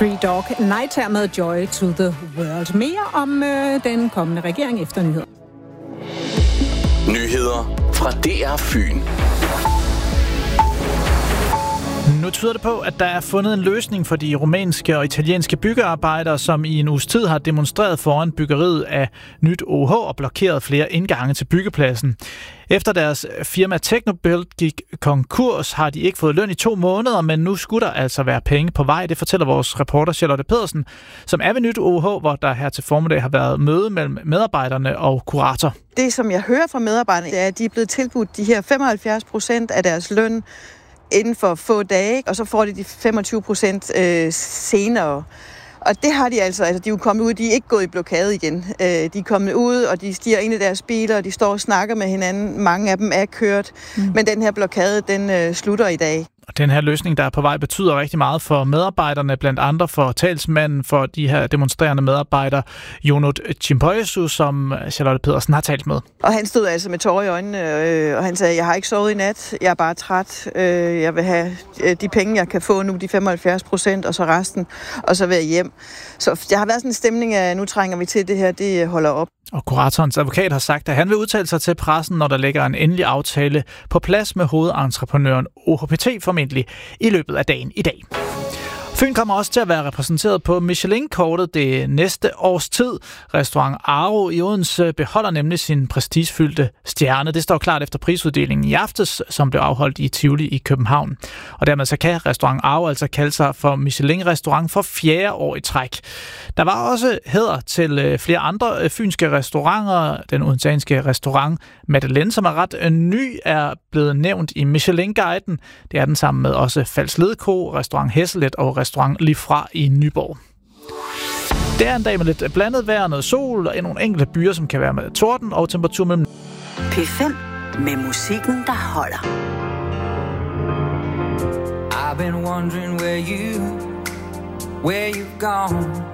Three Dog Night her med Joy to the World. Mere om den kommende regering efter nyheder. Nyheder fra DR Fyn. Nu tyder det på, at der er fundet en løsning for de rumænske og italienske byggearbejdere, som i en uges tid har demonstreret foran byggeriet af nyt OH og blokeret flere indgange til byggepladsen. Efter deres firma Technobuild gik konkurs, har de ikke fået løn i 2 måneder, men nu skulle der altså være penge på vej. Det fortæller vores reporter Charlotte Pedersen, som er ved nyt OH, hvor der her til formiddag har været møde mellem medarbejderne og kurator. Det, som jeg hører fra medarbejderne, er, at de er blevet tilbudt de her 75% af deres løn inden for få dage, og så får de 25% senere. Og det har de altså de er jo kommet ud, de er ikke gået i blokade igen. De er kommet ud, og de stiger ind i deres biler, og de står og snakker med hinanden. Mange af dem er kørt, men den her blokade, den slutter i dag. Og den her løsning, der er på vej, betyder rigtig meget for medarbejderne, blandt andre for talsmanden for de her demonstrerende medarbejdere, Ionut Cimpoisu, som Charlotte Pedersen har talt med. Og han stod altså med tårer i øjnene, og han sagde, jeg har ikke sovet i nat, jeg er bare træt, jeg vil have de penge, jeg kan få nu, de 75%, og så resten, og så vil jeg hjem. Så der har været sådan en stemning af, nu trænger vi til det her, det holder op. Og kuratorens advokat har sagt, at han vil udtale sig til pressen, når der ligger en endelig aftale på plads med hovedentreprenøren OHPT formentlig i løbet af dagen i dag. Fyn kommer også til at være repræsenteret på Michelin-kortet det næste års tid. Restaurant Aro i Odense beholder nemlig sin prestigefyldte stjerne. Det står klart efter prisuddelingen i aftes, som blev afholdt i Tivoli i København. Og dermed så kan Restaurant Aro altså kalde sig for Michelin-restaurant for 4. år i træk. Der var også hæder til flere andre fynske restauranter. Den odenseanske restaurant Madeleine, som er ret ny, er blevet nævnt i Michelin-guiden. Det er den sammen med også Fals Ledko, Restaurant Hesselet og Restaurant Lifra i Nyborg. Det er en dag med lidt blandet vejr, noget sol og nogle enkelte byer, som kan være med torden og temperatur mellem. P5 med musikken, der holder. I've been wondering where you've gone.